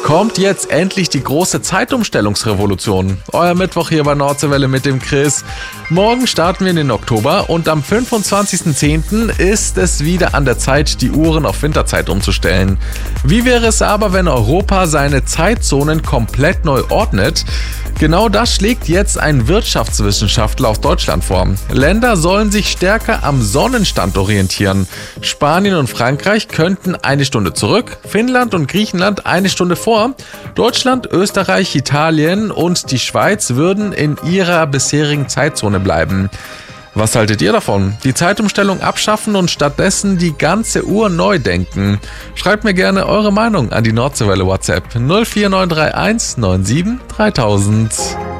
Kommt jetzt endlich die große Zeitumstellungsrevolution. Euer Mittwoch hier bei Nordseewelle mit dem Chris. Morgen starten wir in den Oktober und am 25.10. ist es wieder an der Zeit, die Uhren auf Winterzeit umzustellen. Wie wäre es aber, wenn Europa seine Zeitzonen komplett neu ordnet? Genau das schlägt jetzt ein Wirtschaftswissenschaftler aus Deutschland vor. Länder sollen sich stärker am Sonnenstand orientieren. Spanien und Frankreich könnten eine Stunde zurück, Finnland und Griechenland eine Stunde vor. Deutschland, Österreich, Italien und die Schweiz würden in ihrer bisherigen Zeitzone bleiben. Was haltet ihr davon? Die Zeitumstellung abschaffen und stattdessen die ganze Uhr neu denken? Schreibt mir gerne eure Meinung an die Nordseewelle WhatsApp 04931 97 3000.